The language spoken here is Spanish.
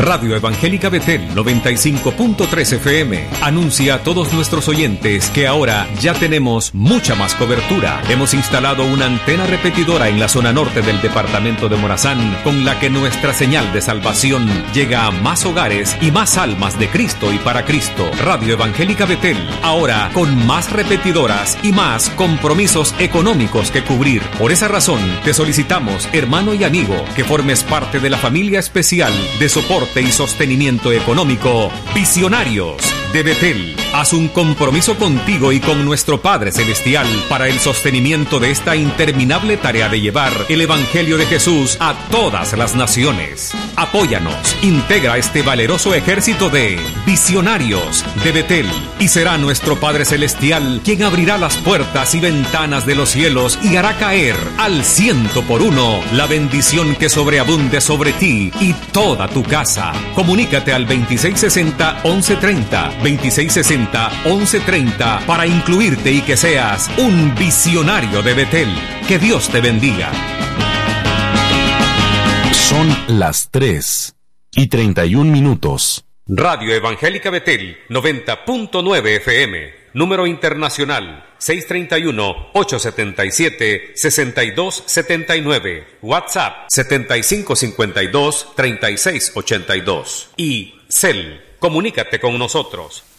Radio Evangélica Betel 95.3 FM anuncia a todos nuestros oyentes que ahora ya tenemos mucha más cobertura. Hemos instalado una antena repetidora en la zona norte del departamento de Morazán, con la que nuestra señal de salvación llega a más hogares y más almas de Cristo y para Cristo. Radio Evangélica Betel, ahora con más repetidoras y más compromisos económicos que cubrir. Por esa razón, te solicitamos, hermano y amigo, que formes parte de la familia especial de soporte y sostenimiento económico Visionarios de Betel. Haz un compromiso contigo y con nuestro Padre Celestial para el sostenimiento de esta interminable tarea de llevar el Evangelio de Jesús a todas las naciones. Apóyanos, integra este valeroso ejército de Visionarios de Betel y será nuestro Padre Celestial quien abrirá las puertas y ventanas de los cielos y hará caer al 100% la bendición que sobreabunde sobre ti y toda tu casa. Comunícate al 2660-1130, 2660-1130 para incluirte y que seas un visionario de Betel. Que Dios te bendiga. Son las 3:31. Radio Evangélica Betel 90.9 FM. Número internacional 631-877-6279. WhatsApp 7552-3682. Y CEL. Comunícate con nosotros